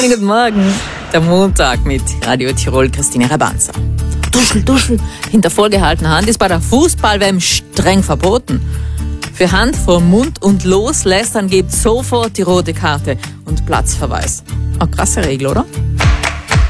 Schönen guten Morgen. Der Montag mit Radio Tirol, Christine Rabanza. Duschel. Hinter vorgehaltener Hand ist bei der Fußball-WM streng verboten. Für Hand vor Mund und Loslästern gibt sofort die rote Karte und Platzverweis. Eine krasse Regel, oder?